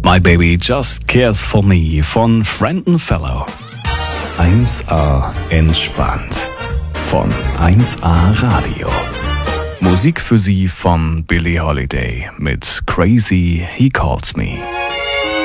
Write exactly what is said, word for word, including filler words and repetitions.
My Baby Just Cares For Me von Frenton Fellow. eins A entspannt von eins A Radio. Musik für Sie von Billie Holiday mit Crazy He Calls Me.